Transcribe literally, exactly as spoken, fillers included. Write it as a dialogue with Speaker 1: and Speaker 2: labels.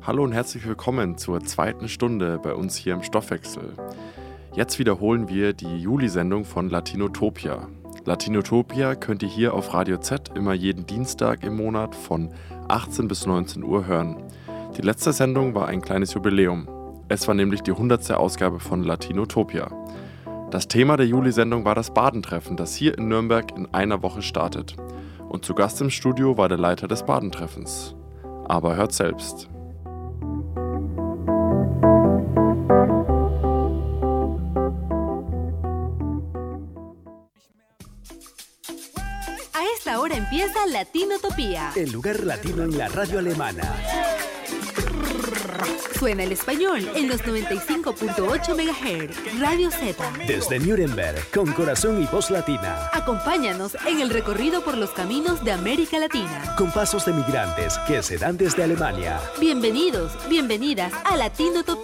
Speaker 1: Hallo und herzlich willkommen zur zweiten Stunde bei uns hier im Stoffwechsel. Jetzt wiederholen wir die Juli-Sendung von Latinotopia. Latinotopia könnt ihr hier auf Radio Z immer jeden Dienstag im Monat von achtzehn bis neunzehn Uhr hören. Die letzte Sendung war ein kleines Jubiläum. Es war nämlich die hundertste Ausgabe von Latinotopia. Das Thema der Juli-Sendung war das Badentreffen, das hier in Nürnberg in einer Woche startet. Und zu Gast im Studio war der Leiter des Badentreffens. Aber hört selbst.
Speaker 2: A esta hora empieza Latinotopía,
Speaker 3: el lugar latino en la radio alemana.
Speaker 2: Suena el español en los noventa y cinco punto ocho megahertz, Radio Z.
Speaker 3: Desde Nuremberg, con corazón y voz latina.
Speaker 2: Acompáñanos en el recorrido por los caminos de América Latina.
Speaker 3: Con pasos de migrantes que se dan desde Alemania.
Speaker 2: Bienvenidos, bienvenidas a Latinotopía.